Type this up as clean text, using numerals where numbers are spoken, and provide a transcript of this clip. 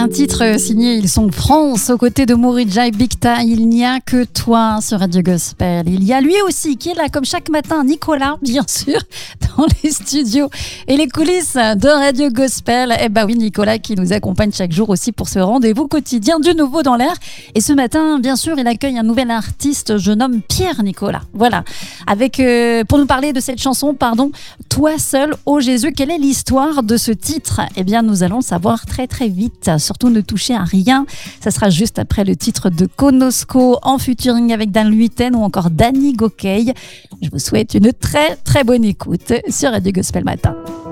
Un titre signé Ils sont France aux côtés de Mouridja et Bicta. Il n'y a que toi sur Radio Gospel. Il y a lui aussi qui est là comme chaque matin, Nicolas, bien sûr, dans les studios et les coulisses de Radio Gospel. Eh ben oui, Nicolas qui nous accompagne chaque jour aussi pour ce rendez-vous quotidien du nouveau dans l'air. Et ce matin, bien sûr, il accueille un nouvel artiste, je nomme Pierre Nicolas. Voilà, avec pour nous parler de cette chanson, Toi seul, ô Jésus. Quelle est l'histoire de ce titre? Eh bien, nous allons le savoir très très vite. Surtout ne touchez à rien. Ça sera juste après le titre de Konosko en featuring avec Dan Luiten ou encore Danny Gokey. Je vous souhaite une très très bonne écoute sur Radio Gospel Matin.